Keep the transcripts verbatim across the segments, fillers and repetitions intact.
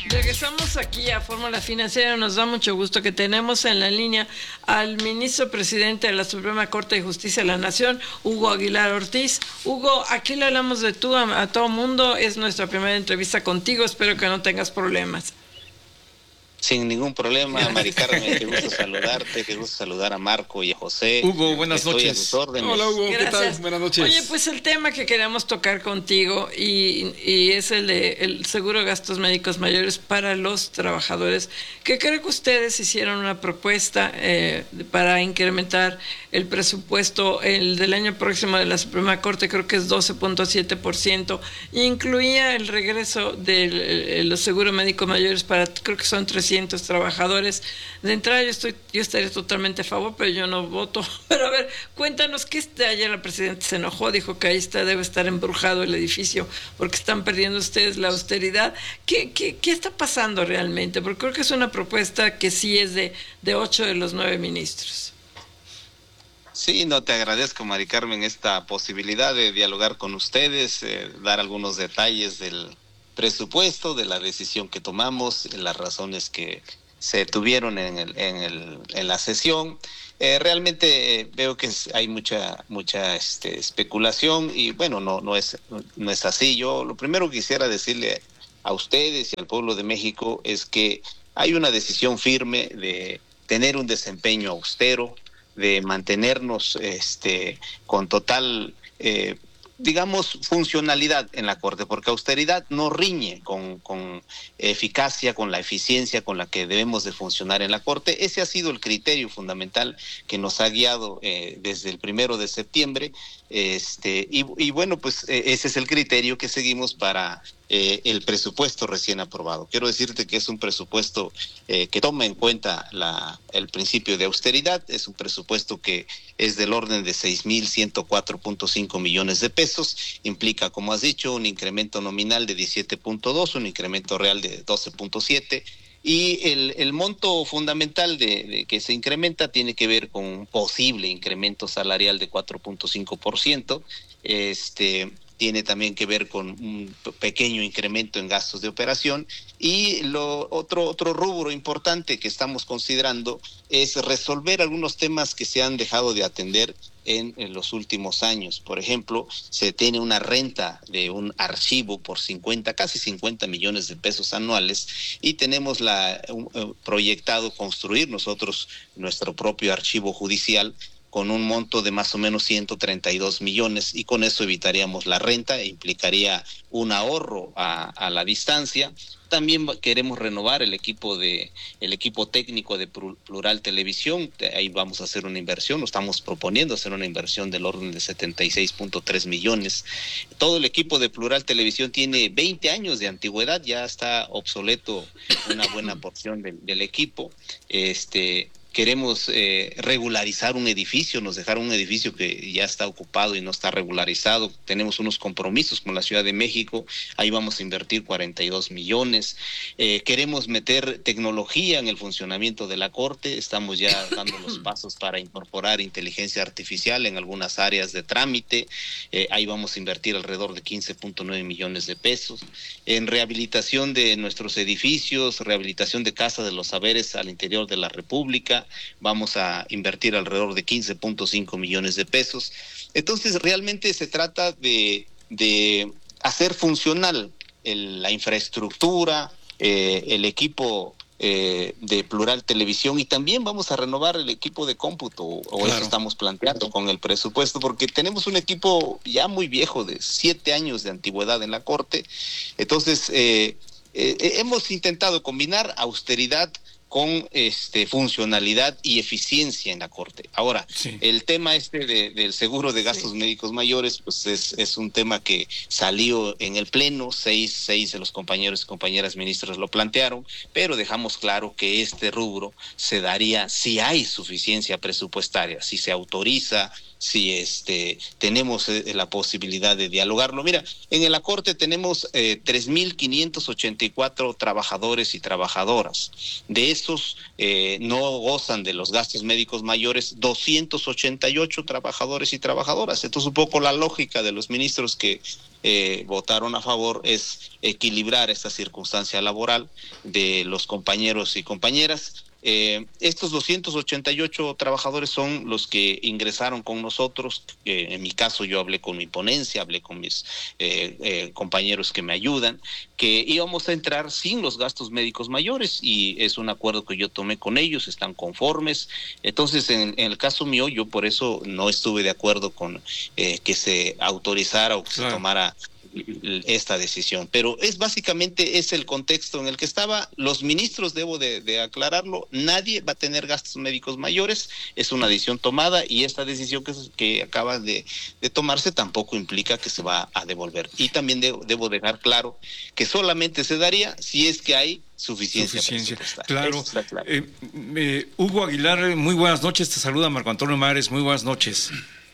Regresamos aquí a Fórmula Financiera. Nos da mucho gusto que tenemos en la línea al ministro presidente de la Suprema Corte de Justicia de la Nación, Hugo Aguilar Ortiz. Hugo, aquí le hablamos de tú a, a todo mundo. Es nuestra primera entrevista contigo. Espero que no tengas problemas. Sin ningún problema, Mari Carmen, qué gusto saludarte, qué gusto saludar a Marco y a José. Hugo, buenas Estoy noches. A sus órdenes. Hola Hugo, Gracias. ¿qué tal? Buenas noches. Oye, pues el tema que queremos tocar contigo y, y es el de el seguro de gastos médicos mayores para los trabajadores, que creo que ustedes hicieron una propuesta eh, para incrementar el presupuesto el del año próximo de la Suprema Corte, creo que es doce punto siete por ciento, incluía el regreso de los seguros médicos mayores para, creo que son trescientos trabajadores. De entrada yo estoy yo estaría totalmente a favor, pero yo no voto. Pero a ver, cuéntanos que este, ayer la presidenta se enojó, dijo que ahí está, debe estar embrujado el edificio porque están perdiendo ustedes la austeridad. ¿Qué, qué, qué está pasando realmente? Porque creo que es una propuesta que sí es de, de ocho de los nueve ministros. Sí, no, te agradezco, Mari Carmen, esta posibilidad de dialogar con ustedes, eh, dar algunos detalles del presupuesto, de la decisión que tomamos, las razones que se tuvieron en el, en el, en la sesión. Eh, realmente eh, veo que es, hay mucha mucha este, especulación y bueno, no no es no es así. Yo lo primero que quisiera decirle a ustedes y al pueblo de México es que hay una decisión firme de tener un desempeño austero, de mantenernos este con total eh, digamos, funcionalidad en la Corte, porque austeridad no riñe con, con eficacia, con la eficiencia con la que debemos de funcionar en la Corte. Ese ha sido el criterio fundamental que nos ha guiado eh, desde el primero de septiembre, este, y, y bueno, pues eh, ese es el criterio que seguimos para eh, el presupuesto recién aprobado. Quiero decirte que es un presupuesto eh, que toma en cuenta la, el principio de austeridad, es un presupuesto que es del orden de seis mil ciento cuatro punto cinco millones de pesos, implica, como has dicho, un incremento nominal de diecisiete punto dos, un incremento real de doce punto siete, y el, el monto fundamental de, de que se incrementa tiene que ver con un posible incremento salarial de cuatro punto cinco por ciento, este... tiene también que ver con un pequeño incremento en gastos de operación, y lo otro otro rubro importante que estamos considerando es resolver algunos temas que se han dejado de atender en, en los últimos años. Por ejemplo, se tiene una renta de un archivo por cincuenta, casi cincuenta millones de pesos anuales, y tenemos la un, un proyectado construir nosotros nuestro propio archivo judicial con un monto de más o menos ciento treinta y dos millones, y con eso evitaríamos la renta e implicaría un ahorro a, a la distancia. También queremos renovar el equipo de el equipo técnico de Plural Televisión. Ahí vamos a hacer una inversión, nos estamos proponiendo hacer una inversión del orden de setenta y seis punto tres millones. Todo el equipo de Plural Televisión tiene veinte años de antigüedad, ya está obsoleto una buena porción del, del equipo. Este Queremos eh, regularizar un edificio, nos dejaron un edificio que ya está ocupado y no está regularizado. Tenemos unos compromisos con la Ciudad de México, ahí vamos a invertir cuarenta y dos millones. Eh, queremos meter tecnología en el funcionamiento de la Corte, estamos ya dando los pasos para incorporar inteligencia artificial en algunas áreas de trámite, eh, ahí vamos a invertir alrededor de quince punto nueve millones de pesos. En rehabilitación de nuestros edificios, rehabilitación de Casa de los Saberes al interior de la República, vamos a invertir alrededor de quince punto cinco millones de pesos. Entonces, realmente se trata de, de hacer funcional el, la infraestructura, eh, el equipo eh, de Plural Televisión, y también vamos a renovar el equipo de cómputo, o claro, eso estamos planteando con el presupuesto, porque tenemos un equipo ya muy viejo, de siete años de antigüedad en la Corte. Entonces, eh, eh, hemos intentado combinar austeridad con este funcionalidad y eficiencia en la Corte. Ahora, sí, el tema este de, del seguro de gastos sí. médicos mayores, pues es, es un tema que salió en el Pleno, seis, seis de los compañeros y compañeras ministros lo plantearon, pero dejamos claro que este rubro se daría si hay suficiencia presupuestaria, si se autoriza si este tenemos eh, la posibilidad de dialogarlo. Mira, en la Corte tenemos eh, tres mil quinientos ochenta y cuatro trabajadores y trabajadoras. De esos eh, no gozan de los gastos médicos mayores doscientos ochenta y ocho trabajadores y trabajadoras. Entonces, un poco la lógica de los ministros que eh, votaron a favor es equilibrar esta circunstancia laboral de los compañeros y compañeras. Eh, estos doscientos ochenta y ocho trabajadores son los que ingresaron con nosotros. Eh, en mi caso, yo hablé con mi ponencia, hablé con mis eh, eh, compañeros que me ayudan, que íbamos a entrar sin los gastos médicos mayores, y es un acuerdo que yo tomé con ellos, están conformes. Entonces, en, en el caso mío, yo por eso no estuve de acuerdo con eh, que se autorizara o que claro. se tomara esta decisión, pero es básicamente es el contexto en el que estaba. Los ministros, debo de, de aclararlo, nadie va a tener gastos médicos mayores, es una decisión tomada, y esta decisión que, que acaba de, de tomarse tampoco implica que se va a devolver. Y también de, debo dejar claro que solamente se daría si es que hay suficiencia, suficiencia. Claro. claro. Eh, eh, Hugo Aguilar, muy buenas noches, te saluda Marco Antonio Mares, muy buenas noches.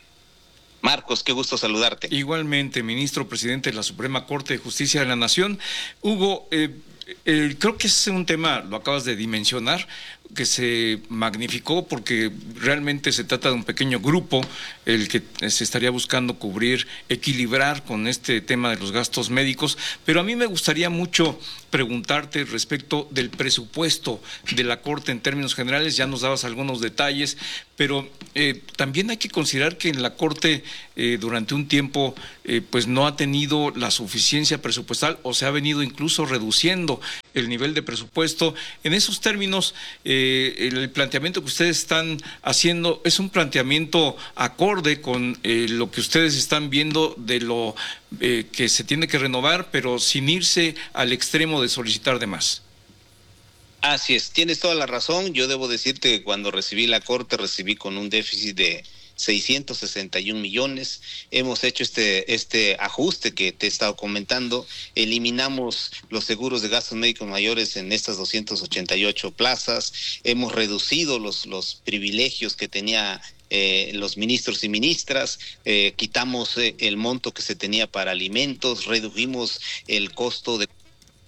Marcos, qué gusto saludarte. Igualmente, ministro presidente de la Suprema Corte de Justicia de la Nación. Hugo, eh, eh, creo que es un tema, lo acabas de dimensionar, que se magnificó porque realmente se trata de un pequeño grupo el que se estaría buscando cubrir, equilibrar con este tema de los gastos médicos, pero a mí me gustaría mucho preguntarte respecto del presupuesto de la Corte en términos generales. Ya nos dabas algunos detalles, pero eh, también hay que considerar que en la Corte eh, durante un tiempo eh, pues no ha tenido la suficiencia presupuestal, o se ha venido incluso reduciendo el nivel de presupuesto. En esos términos, eh, el planteamiento que ustedes están haciendo es un planteamiento acorde con eh, lo que ustedes están viendo de lo eh, que se tiene que renovar, pero sin irse al extremo de solicitar de más. Así es, tienes toda la razón. Yo debo decirte que cuando recibí la Corte, recibí con un déficit de seiscientos sesenta y un millones. Hemos hecho este este ajuste que te he estado comentando. Eliminamos los seguros de gastos médicos mayores en estas doscientas ochenta y ocho plazas. Hemos reducido los los privilegios que tenía Eh, los ministros y ministras, eh, quitamos eh, el monto que se tenía para alimentos, redujimos el costo de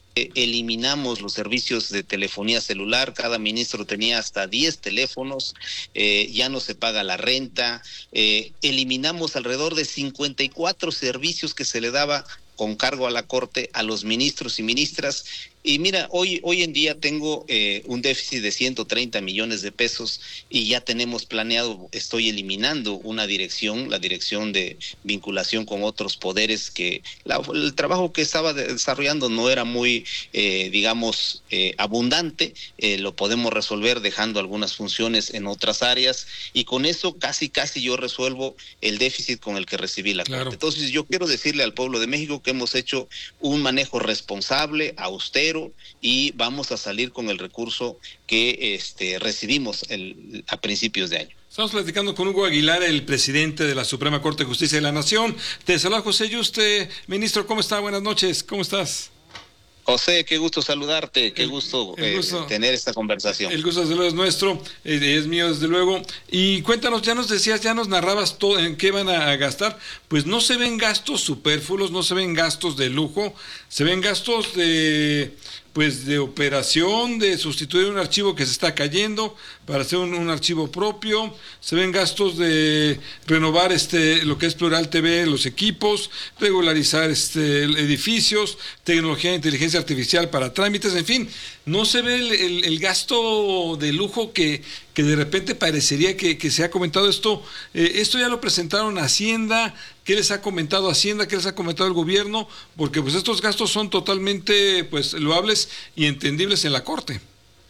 eliminamos los servicios de telefonía celular. Cada ministro tenía hasta diez teléfonos, eh, ya no se paga la renta, eh, eliminamos alrededor de cincuenta y cuatro servicios que se le daba con cargo a la Corte a los ministros y ministras. Y mira, hoy hoy en día tengo eh, un déficit de ciento treinta millones de pesos, y ya tenemos planeado, estoy eliminando una dirección, la dirección de vinculación con otros poderes, que la, el trabajo que estaba desarrollando no era muy, eh, digamos, eh, abundante. Eh, lo podemos resolver dejando algunas funciones en otras áreas, y con eso casi casi yo resuelvo el déficit con el que recibí la Corte. Claro. Entonces yo quiero decirle al pueblo de México que hemos hecho un manejo responsable, austero, y vamos a salir con el recurso que este, recibimos el, a principios de año. Estamos platicando con Hugo Aguilar, el presidente de la Suprema Corte de Justicia de la Nación. Te saluda José Yuste. Ministro, ¿cómo está? Buenas noches, ¿cómo estás? José, qué gusto saludarte, qué el, gusto, el gusto eh, tener esta conversación. El gusto desde luego es nuestro, eh, es mío desde luego. Y cuéntanos, ya nos decías, ya nos narrabas todo en qué van a, a gastar. Pues no se ven gastos superfluos, no se ven gastos de lujo, se ven gastos de pues de operación, de sustituir un archivo que se está cayendo para hacer un, un archivo propio. Se ven gastos de renovar este lo que es Plural T V, los equipos, regularizar este edificios, tecnología de inteligencia artificial para trámites, en fin, no se ve el, el, el gasto de lujo que, que de repente parecería que, que se ha comentado esto. Eh, esto ya lo presentaron a Hacienda. ¿Qué les ha comentado Hacienda? ¿Qué les ha comentado el gobierno? Porque pues estos gastos son totalmente pues loables y entendibles en la Corte.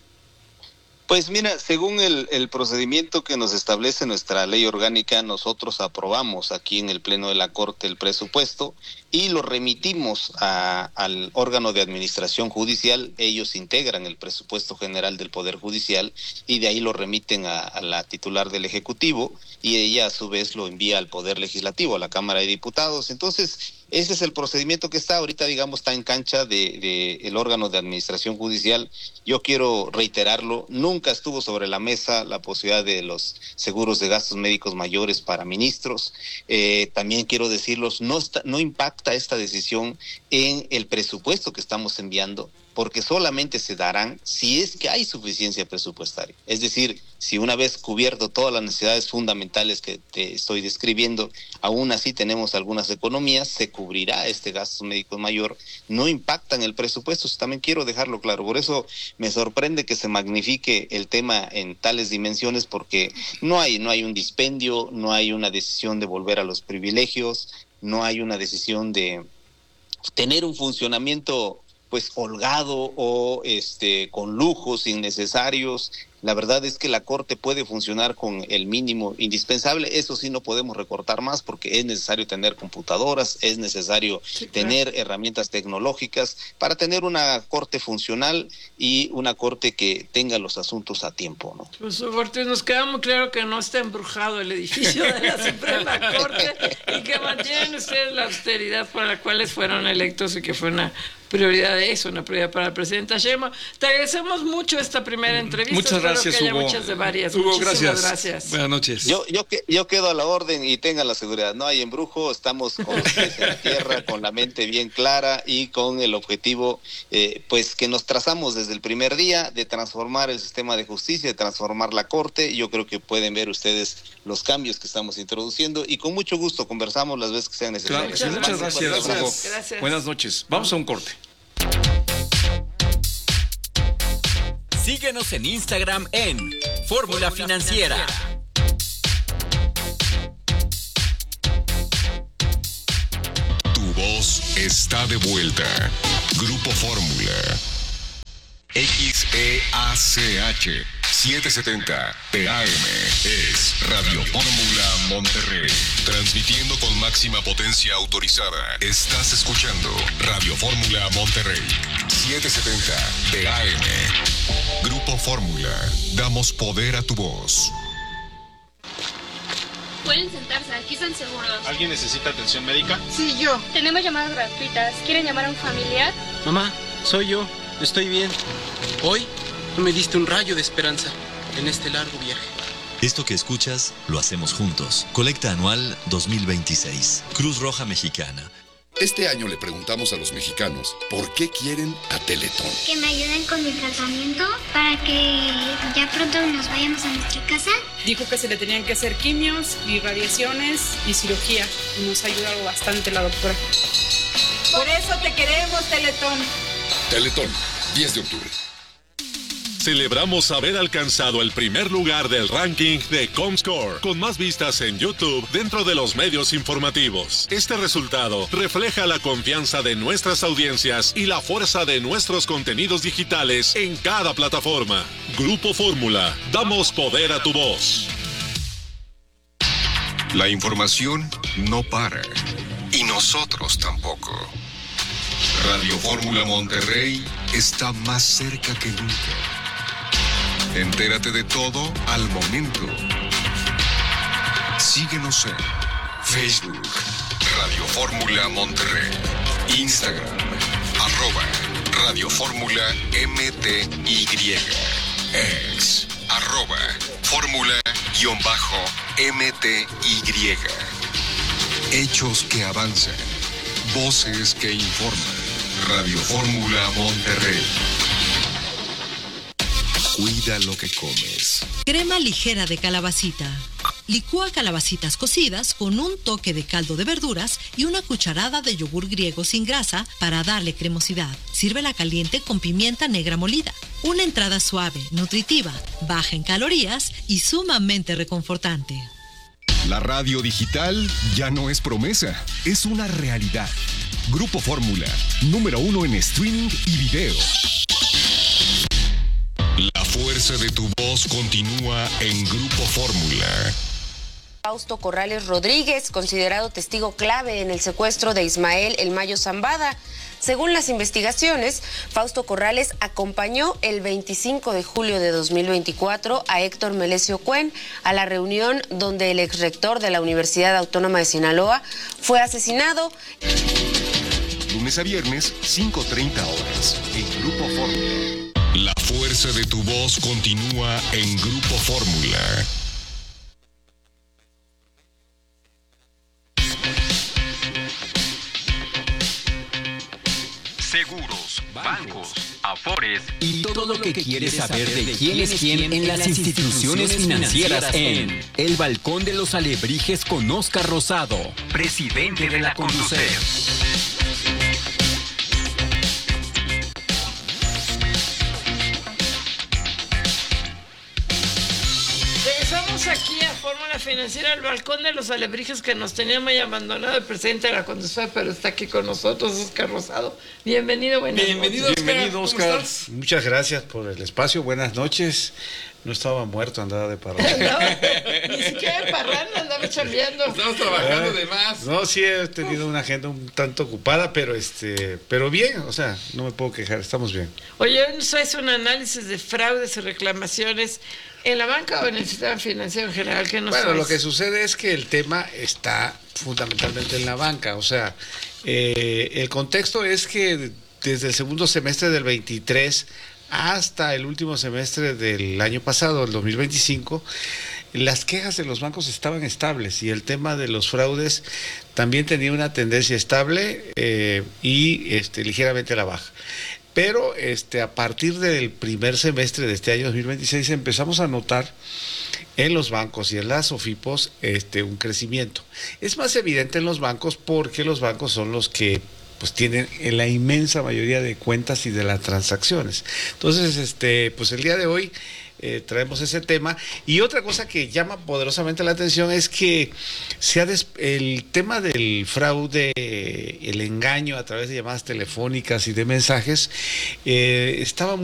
Pues mira, según el, el procedimiento que nos establece nuestra ley orgánica, nosotros aprobamos aquí en el Pleno de la Corte el presupuesto y lo remitimos a, al órgano de administración judicial. Ellos integran el presupuesto general del Poder Judicial y de ahí lo remiten a, a la titular del Ejecutivo, y ella a su vez lo envía al Poder Legislativo, a la Cámara de Diputados. Entonces, ese es el procedimiento que está ahorita, digamos, está en cancha de, de el órgano de administración judicial. Yo quiero reiterarlo, nunca estuvo sobre la mesa la posibilidad de los seguros de gastos médicos mayores para ministros. Eh, también quiero decirlos, no está, no impacta esta decisión en el presupuesto que estamos enviando, porque solamente se darán si es que hay suficiencia presupuestaria. Es decir, si una vez cubierto todas las necesidades fundamentales que te estoy describiendo, aún así tenemos algunas economías, se cubrirá este gasto médico mayor, no impactan el presupuesto. También quiero dejarlo claro. Por eso me sorprende que se magnifique el tema en tales dimensiones, porque no hay, no hay un dispendio, no hay una decisión de volver a los privilegios, no hay una decisión de tener un funcionamiento pues holgado o este con lujos innecesarios. La verdad es que la Corte puede funcionar con el mínimo indispensable. Eso sí, no podemos recortar más, porque es necesario tener computadoras, es necesario sí, tener claro. herramientas tecnológicas para tener una Corte funcional y una Corte que tenga los asuntos a tiempo, ¿no? Pues, Corte, nos queda muy claro que no está embrujado el edificio de la Suprema Corte y que mantienen ustedes la austeridad por la cual fueron electos y que fue una prioridad de eso, una prioridad para la presidenta Sheinbaum. Te agradecemos mucho esta primera entrevista. Muchas gracias, que haya Hugo. Muchas de varias. Hugo, gracias. gracias. Buenas noches. Yo, yo, yo quedo a la orden y tengan la seguridad. No hay embrujo, estamos con los pies en la tierra, con la mente bien clara y con el objetivo eh, pues que nos trazamos desde el primer día de transformar el sistema de justicia, de transformar la Corte. Yo creo que pueden ver ustedes los cambios que estamos introduciendo y con mucho gusto conversamos las veces que sean necesarias. Claro, muchas gracias, gracias, Hugo. Gracias. Buenas noches. Vamos a un corte. Síguenos en Instagram en Fórmula Financiera. Tu voz está de vuelta. Grupo Fórmula. X E A C H setecientos setenta T A M es Radio Fórmula Monterrey. Transmitiendo con máxima potencia autorizada. Estás escuchando Radio Fórmula Monterrey. setecientos setenta T A M. Grupo Fórmula. Damos poder a tu voz. Pueden sentarse, aquí están seguros. ¿Alguien necesita atención médica? Sí, yo. Tenemos llamadas gratuitas. ¿Quieren llamar a un familiar? Mamá, soy yo. Estoy bien. Hoy me diste un rayo de esperanza en este largo viaje. Esto que escuchas lo hacemos juntos. Colecta anual dos mil veintiséis. Cruz Roja Mexicana. Este año le preguntamos a los mexicanos por qué quieren a Teletón. Que me ayuden con mi tratamiento para que ya pronto nos vayamos a nuestra casa. Dijo que se le tenían que hacer quimios y radiaciones y cirugía. Y nos ha ayudado bastante la doctora. Por eso te queremos, Teletón. Teletón, diez de octubre. Celebramos haber alcanzado el primer lugar del ranking de Comscore, con más vistas en YouTube dentro de los medios informativos. Este resultado refleja la confianza de nuestras audiencias y la fuerza de nuestros contenidos digitales en cada plataforma. Grupo Fórmula, damos poder a tu voz. La información no para, y nosotros tampoco. Radio Fórmula Monterrey está más cerca que nunca. Entérate de todo al momento. Síguenos en Facebook, Radio Fórmula Monterrey, Instagram, arroba Radio Fórmula M T Y, ex, arroba Fórmula guión bajo M T Y. Hechos que avanzan, voces que informan. Radio Fórmula Monterrey. Cuida lo que comes. Crema ligera de calabacita. Licúa calabacitas cocidas con un toque de caldo de verduras y una cucharada de yogur griego sin grasa para darle cremosidad. Sírvela caliente con pimienta negra molida. Una entrada suave, nutritiva, baja en calorías y sumamente reconfortante. La radio digital ya no es promesa, es una realidad. Grupo Fórmula, número uno en streaming y video. La fuerza de tu voz continúa en Grupo Fórmula. Fausto Corrales Rodríguez, considerado testigo clave en el secuestro de Ismael El Mayo Zambada, Según las investigaciones, Fausto Corrales acompañó el veinticinco de julio de dos mil veinticuatro a Héctor Melesio Cuen a la reunión donde el exrector de la Universidad Autónoma de Sinaloa fue asesinado. Lunes a viernes, cinco treinta horas, en Grupo Fórmula. La fuerza de tu voz continúa en Grupo Fórmula. Seguros, bancos, afores y todo lo que quieres saber de quién es quién en las instituciones financieras en El Balcón de los Alebrijes con Óscar Rosado, presidente de la Conducef. Regresamos aquí a Fórmula Financiera, el Balcón de los Alebrijes, que nos tenía muy abandonado el presidente de la Conducef, pero está aquí con nosotros, Óscar Rosado. Bienvenido, buenas Bienvenido, noches. Óscar. Bienvenido, Óscar. Muchas gracias por el espacio. Buenas noches. No estaba muerto, andaba de parranda. Andaba, ni siquiera de parranda, andaba chambeando. Estamos trabajando de más. No, sí he tenido una agenda un tanto ocupada, pero este, pero bien, o sea, no me puedo quejar, estamos bien. Oye, hoy nos hace un análisis de fraudes y reclamaciones en la banca o en el sistema financiero en general. ¿Qué nos Bueno, traes? lo que sucede es que el tema está fundamentalmente en la banca, o sea, eh, el contexto es que desde el segundo semestre del veintitrés hasta el último semestre del año pasado, el dos mil veinticinco, las quejas de los bancos estaban estables y el tema de los fraudes también tenía una tendencia estable eh, y este, ligeramente a la baja. Pero este, a partir del primer semestre de este año dos mil veintiséis empezamos a notar en los bancos y en las OFIPOS este, un crecimiento. Es más evidente en los bancos porque los bancos son los que pues tienen la inmensa mayoría de cuentas y de las transacciones. Entonces, este, pues el día de hoy eh, traemos ese tema. Y otra cosa que llama poderosamente la atención es que se ha des- el tema del fraude, el engaño a través de llamadas telefónicas y de mensajes, eh, estaba